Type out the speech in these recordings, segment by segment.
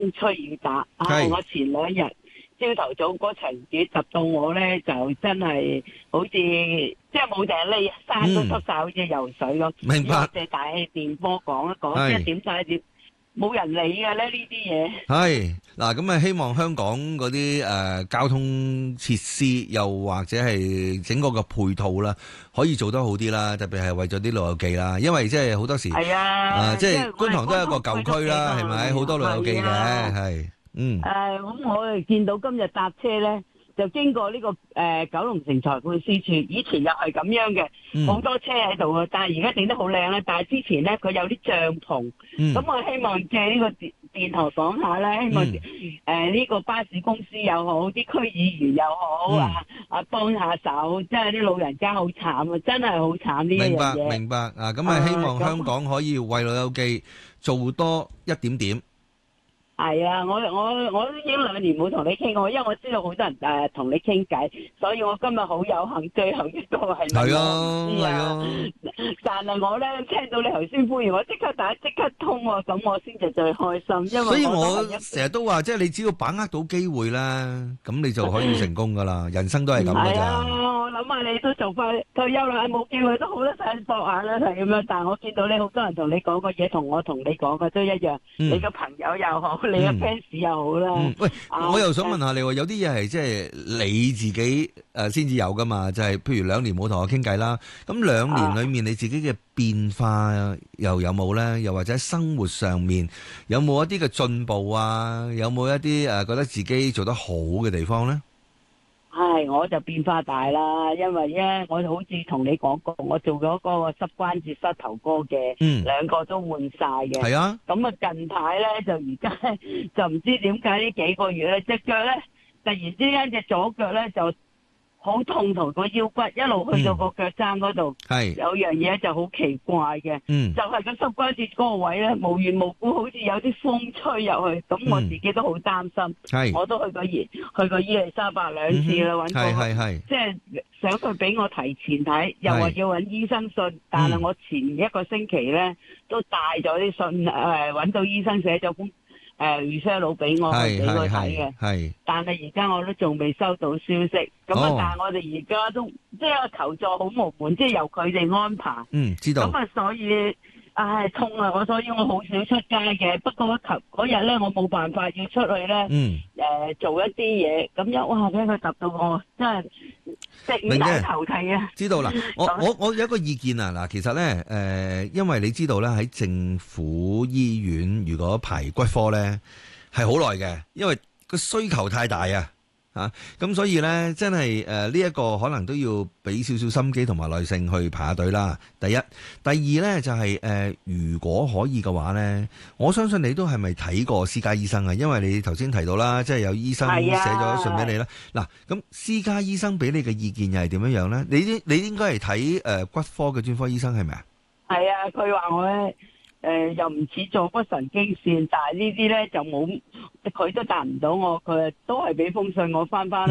吹雨打係我前2日朝頭早嗰場雨揼到我咧，就真係好似即係冇定匿，衫都濕晒，好似游水咁。 明白。 借大氣電波講一講， 係即係點解點冇人理嘅咧呢啲嘢？ 係嗱，咁啊，希望香港嗰啲交通設施，又或者係整個嘅配套啦，可以做得好啲啦。特別係為咗啲老友記啦，因為即係好多時係啊， 即係觀塘都係一個舊區啦，係咪？好多老友記嘅，係咁我哋見到今日搭車咧，就經過呢個九龍城裁判司署，以前又係咁樣嘅，好多車喺度啊，但係而家整得好靚啦。但係之前咧，佢有啲帳篷，咁我希望借呢個電台講下啦，希望呢個巴士公司又好，啲區議員又好幫下手，即係啲老人家好慘啊，真係好慘呢樣嘢。 明白啊！咁啊，希望香港可以為老友記做多一點點。 係啊，我都已經2年冇同你傾過，因為我知道好多人同你傾偈，所以我今日好有幸，最後一個係你啊。但係我咧聽到你頭先呼籲我即刻打即刻通喎，咁我先至最開心。因為所以我成日都話，即係你只要把握到機會咧，咁你就可以成功噶啦。人生都係咁噶咋。 我諗下你都做快退休啦，冇機會都好得想搏下啦，係咁樣。但係我見到你好多人同你講嘅嘢，同我同你講嘅都一樣。你個朋友又好。你嘅 fans 又好啦。 喂，我又想問下你喎，有啲嘢係即係你自己先至有噶嘛？就係譬如2年冇同我傾偈啦。咁2年裏面你自己嘅變化又有冇咧？又或者生活上面有冇一啲嘅進步啊？有冇一啲覺得自己做得好嘅地方咧？ 我就變化大啦，因為咧，我好似同你講過，我做咗嗰個膝關節膝頭哥嘅，2個都換晒嘅。係啊。咁啊，近排咧就而家就唔知點解呢幾個月咧，隻腳咧突然之間隻左腳咧就好痛，同個腰骨一路去到個腳踭嗰度，有樣嘢就好奇怪嘅，就係個膝關節嗰個位咧，無緣無故好似有啲風吹入去，咁我自己都好擔心，我都去過伊利沙伯2次啦，揾過，即係想佢俾我提前睇，又話要揾醫生信，但係我前1個星期咧都帶咗啲信，揾到醫生寫咗封referral 俾我俾佢睇嘅，但係而家我都仲未收到消息，咁但係我哋而家都即係求助好無門，即係由佢哋安排。 知道。 咁所以痛啊！所以我好少出街嘅。不過嗰日咧，我冇辦法要出去咧，做一啲嘢，咁樣哇！俾佢揼到我，真係食唔到頭睇啊！ 知道啦，我有一個意見啊，嗱，其實咧，因為你知道咧，喺政府醫院如果排骨科咧係好耐嘅，因為個需求太大啊。咁所以咧，真係呢一個可能都要俾少少心機同埋耐性去排下隊啦。第一，第二咧就係如果可以嘅話咧，我相信你都係咪睇過私家醫生啊？因為你頭先提到啦，即係有醫生寫咗信俾你啦。嗱，咁私家醫生俾你嘅意見又係點樣樣咧？你應該係睇骨科嘅專科醫生係咪啊？ 係啊，佢話我咧。又唔似做骨神經線，但係呢啲咧就冇，佢都答唔到我，佢都係俾封信我翻去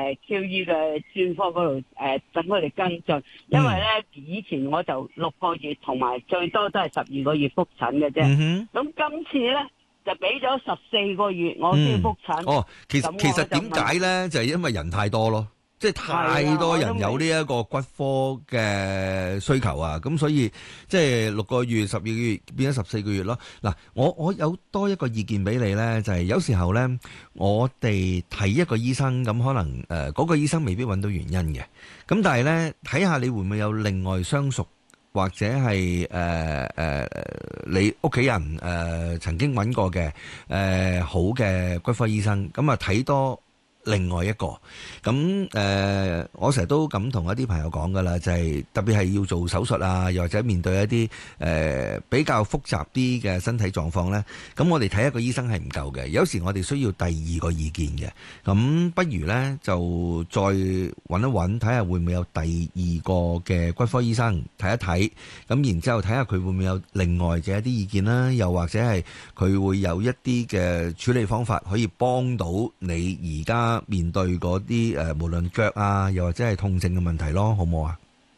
QE 嘅專科嗰度等佢哋跟進，因為咧以前我就6個月，同埋最多都係12個月復診嘅啫。咁今次咧就俾咗14個月我先復診。 其實點解咧？就係因為人太多咯。即係太多人有呢一個骨科嘅需求啊，咁所以即係6個月、12個月變咗14個月咯。嗱，我有多一個意見俾你咧，就係有時候咧，我哋睇一個醫生咁，可能嗰個醫生未必揾到原因嘅，咁但係咧睇下你會唔會有另外相熟或者係你屋企人曾經揾過嘅好嘅骨科醫生，咁啊睇多另外一個，咁我成日都咁同一啲朋友講噶啦，就係特別係要做手術啊，又或者面對一啲比較複雜啲嘅身體狀況呢，咁我哋睇一個醫生係唔夠嘅，有時我哋需要第2個意見嘅，咁不如呢，就再揾一揾，睇下會唔會有第2個嘅骨科醫生睇一睇，咁然之後睇下佢會唔會有另外嘅一啲意見啦，又或者係佢會有一啲嘅處理方法可以幫到你而家面對嗰啲無論腳啊，又或者係痛症嘅問題咯，好唔好啊？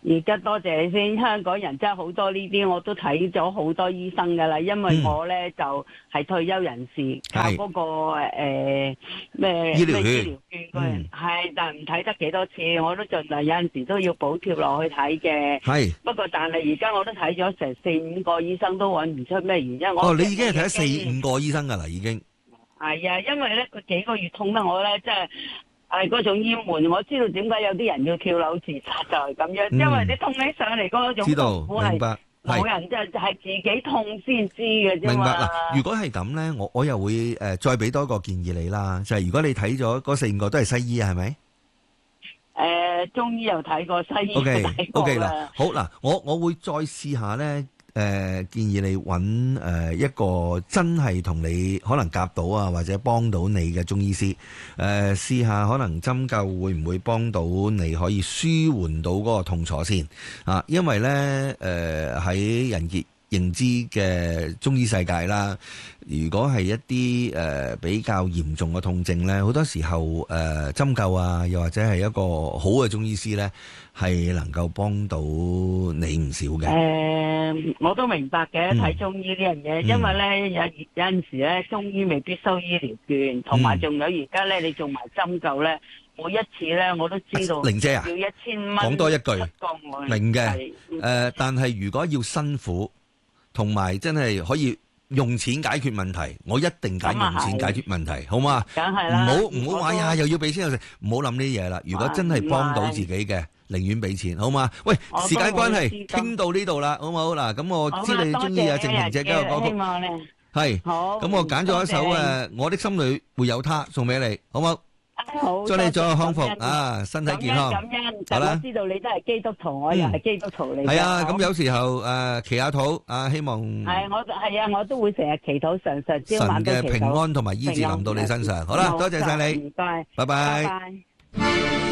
而家多謝你先，香港人真係好多呢啲，我都睇咗好多醫生噶啦，因為我咧就係退休人士，靠嗰個咩醫療券係，但係唔睇得幾多次，我都盡量有陣時都要補貼落去睇嘅。係，不過但係而家我都睇咗成4-5個醫生都揾唔出咩原因。 哦，你已經係睇咗4-5個醫生噶啦，已經。 係啊，因為咧佢幾個月痛得我咧，即係。係嗰種厭悶，我知道點解有啲人要跳樓自殺就係咁樣，因為你痛起上嚟嗰種痛苦係冇人即係自己痛先知嘅啫嘛。明白嗱， 如果係咁咧，我又會再俾多個建議你啦，就係如果你睇咗嗰4-5個都係西醫啊，係咪？ 中醫又睇過，西醫又睇過啦。 嗱，好嗱，我會再試下咧。建議你揾一個真係同你可能夾到啊，或者幫到你嘅中醫師，試下可能針灸會唔會幫到你，可以舒緩到嗰個痛楚先啊。因為呢，喺人傑認知嘅中醫世界啦，如果係一啲比較嚴重嘅痛症呢，好多時候針灸啊，又或者係一個好嘅中醫師呢，係能夠幫到你唔少嘅。 我都明白嘅，睇中醫呢樣嘢，因為咧有陣時咧中醫未必收醫療券，同埋仲有而家咧你做埋針灸咧，每一次咧我都知道玲姐啊， 要1000蚊。 講多一句，明嘅。但係如果要辛苦，同埋真係可以用錢解決問題，我一定揀用錢解決問題，好嘛？ 梗係啦， 唔好話呀，又要俾錢又食，唔好諗呢啲嘢啦。如果真係幫到自己嘅，寧願俾錢，好嘛？喂，時間關係，傾到呢度啦，好唔好？嗱，咁我知你中意阿靜萍姐嘅歌曲，係，咁我揀咗一首我的心裏會有他送俾你，好唔好？ 好， 祝你早日康復啊，身體健康。 感恩，好啦。我知道你都係基督徒，我又係基督徒嚟。 係啊，咁有時候祈下禱啊，希望我都會成日祈禱，常常朝晚都祈禱。 神嘅平安同埋醫治臨到你身上。好啦，多謝晒你， 唔該， 拜拜。